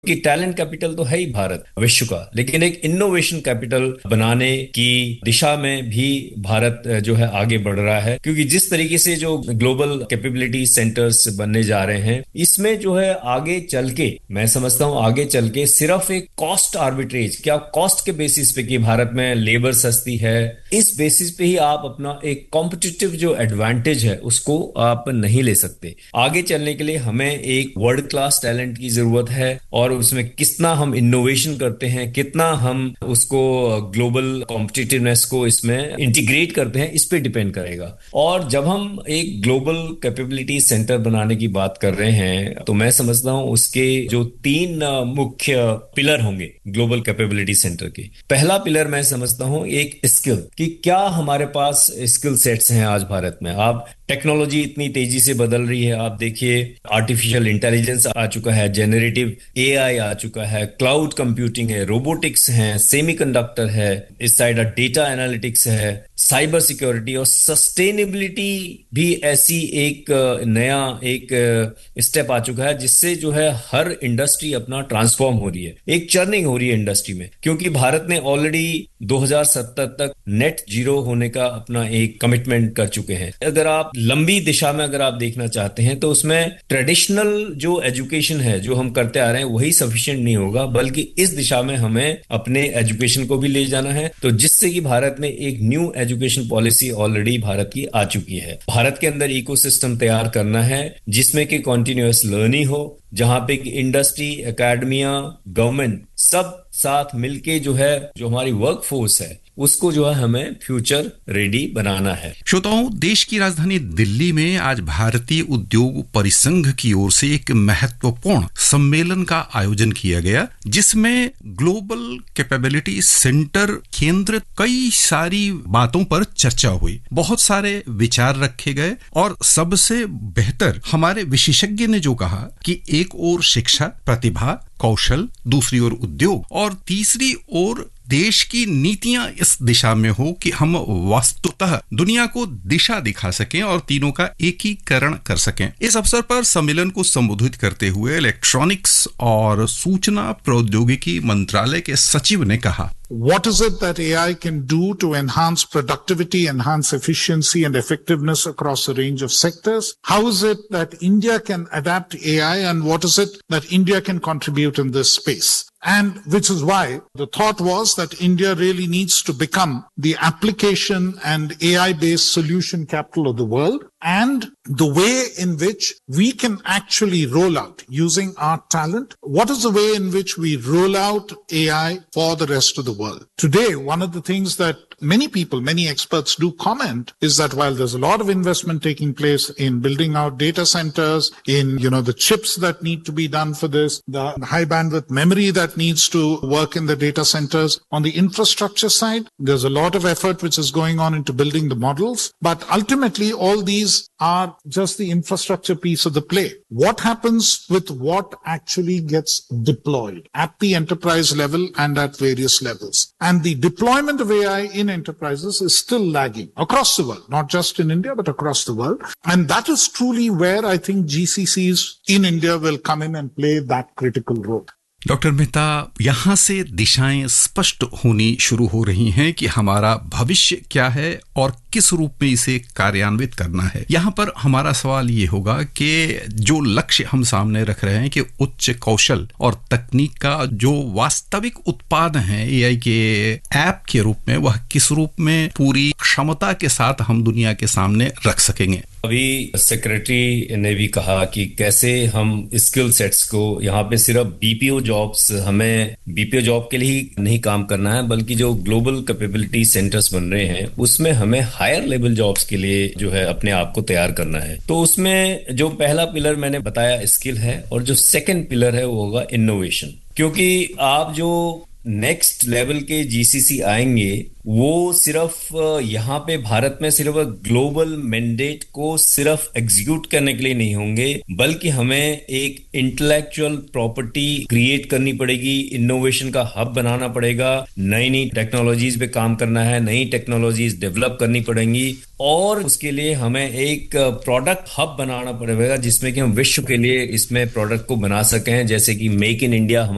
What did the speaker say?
कि talent capital तो है ही भारत विश्व का, लेकिन एक इनोवेशन कैपिटल बनाने की दिशा में भी भारत जो है आगे बढ़ रहा है। क्योंकि जिस तरीके से जो ग्लोबल कैपेबिलिटी सेंटर्स बनने जा रहे हैं, इसमें जो है आगे चल के मैं समझता हूं आगे चल के सिर्फ एक कॉस्ट आर्बिट्रेज, क्या कॉस्ट के बेसिस पे कि भारत में लेबर सस्ती है, इस बेसिस पे ही आप अपना एक कॉम्पिटिटिव जो एडवांटेज है उसको आप नहीं ले सकते। आगे चलने के लिए हमें एक वर्ल्ड क्लास टैलेंट की जरूरत है, और उसमें कितना हम इनोवेशन करते हैं, कितना हम उसको ग्लोबल कॉम्पिटिटिवनेस को इसमें इंटीग्रेट करते हैं, इस पे डिपेंड करेगा। और जब हम एक ग्लोबल कैपेबिलिटी सेंटर बनाने की बात कर रहे हैं, तो मैं समझता हूं उसके जो 3 मुख्य पिलर होंगे ग्लोबल कैपेबिलिटी सेंटर के। पहला पिलर मैं समझता हूं एक स्किल, कि क्या हमारे पास स्किल सेट्स हैं आज भारत में। आप टेक्नोलॉजी इतनी तेजी से बदल रही है, आप देखिए आर्टिफिशियल इंटेलिजेंस आ चुका है, जेनरेटिव एआई आ चुका है, क्लाउड कंप्यूटिंग है, रोबोटिक्स है, सेमीकंडक्टर है, इस साइड डेटा एनालिटिक्स है, साइबर सिक्योरिटी और सस्टेनेबिलिटी भी ऐसी एक नया एक स्टेप आ चुका है, जिससे जो है हर इंडस्ट्री अपना ट्रांसफॉर्म हो रही है, एक चर्निंग हो रही है इंडस्ट्री में। क्योंकि भारत ने ऑलरेडी 2070 तक नेट जीरो होने का अपना एक कमिटमेंट कर चुके हैं। अगर आप लंबी दिशा में अगर आप देखना चाहते हैं, तो उसमें ट्रेडिशनल जो एजुकेशन है जो हम करते आ रहे हैं वही सफिशिएंट नहीं होगा, बल्कि इस दिशा में हमें अपने एजुकेशन को भी ले जाना है। तो जिससे कि भारत में एक new education policy already Bharat की आ चुकी है। भारत के अंदर इकोसिस्टम तैयार करना है जिसमें कि कॉन्टिन्यूअस लर्निंग हो, जहां पे इंडस्ट्री, एकेडमिया, गवर्नमेंट सब साथ मिलके जो है जो हमारी वर्क फोर्स है उसको जो है हमें फ्यूचर रेडी बनाना है। श्रोताओं, देश की राजधानी दिल्ली में आज भारतीय उद्योग परिसंघ की ओर से एक महत्वपूर्ण सम्मेलन का आयोजन किया गया, जिसमें ग्लोबल कैपेबिलिटी सेंटर केंद्रित कई सारी बातों पर चर्चा हुई, बहुत सारे विचार रखे गए और सबसे बेहतर हमारे विशेषज्ञ ने जो कहा कि एक ओर शिक्षा, प्रतिभा, कौशल, दूसरी ओर उद्योग और तीसरी ओर देश की नीतियां इस दिशा में हो कि हम वास्तुतः दुनिया को दिशा दिखा सकें और तीनों का एकीकरण कर सकें। इस अवसर पर सम्मेलन को संबोधित करते हुए इलेक्ट्रॉनिक्स और सूचना प्रौद्योगिकी मंत्रालय के सचिव ने कहा, What is it that AI can do to enhance productivity, enhance efficiency and effectiveness across a range of sectors? How is it that India can adapt AI, and what is it that India can contribute in this space? And which is why the thought was that India really needs to become the application and AI-based solution capital of the world, and the way in which we can actually roll out using our talent. What is the way in which we roll out AI for the rest of the world? Today, one of the things that many people, many experts do comment is that while there's a lot of investment taking place in building out data centers, in, the chips that need to be done for this, the high bandwidth memory that needs to work in the data centers, on the infrastructure side, there's a lot of effort which is going on into building the models. But ultimately, all these are just the infrastructure piece of the play. What happens with what actually gets deployed at the enterprise level and at various levels? And the deployment of AI in enterprises is still lagging across the world, not just in India, but across the world. And that is truly where I think GCCs in India will come in and play that critical role. Doctor Mehta, यहाँ से दिशाएं स्पष्ट होनी शुरू हो रही हैं कि हमारा भविष्य क्या है और किस रूप में इसे कार्यान्वित करना है। यहाँ पर हमारा सवाल ये होगा कि जो लक्ष्य हम सामने रख रहे हैं कि उच्च कौशल और तकनीक का जो वास्तविक उत्पाद है एआई के ऐप के रूप में, वह किस रूप में पूरी क्षमता के साथ हम दुनिया के सामने रख सकेंगे। अभी सेक्रेटरी ने भी कहा कि कैसे हम स्किल सेट्स को, यहाँ पे सिर्फ बीपीओ जॉब्स, हमें बीपीओ जॉब के लिए ही नहीं काम करना है, बल्कि जो ग्लोबल कैपेबिलिटी सेंटर्स बन रहे हैं उसमें हमें हायर लेवल जॉब्स के लिए जो है अपने आप को तैयार करना है। तो उसमें जो पहला पिलर मैंने बताया स्किल है, और जो सेकंड पिलर है वो होगा इनोवेशन। क्योंकि आप जो नेक्स्ट लेवल के जीसीसी आएंगे वो सिर्फ यहाँ पे भारत में सिर्फ ग्लोबल मैंडेट को सिर्फ एग्जीक्यूट करने के लिए नहीं होंगे, बल्कि हमें एक इंटेलेक्चुअल प्रॉपर्टी क्रिएट करनी पड़ेगी, इनोवेशन का हब बनाना पड़ेगा, नई नई टेक्नोलॉजीज पे काम करना है, नई टेक्नोलॉजीज डेवलप करनी पड़ेंगी, और उसके लिए हमें एक प्रोडक्ट हब बनाना पड़ेगा जिसमें कि हम विश्व के लिए इसमें प्रोडक्ट को बना सकें, जैसे कि मेक इन इंडिया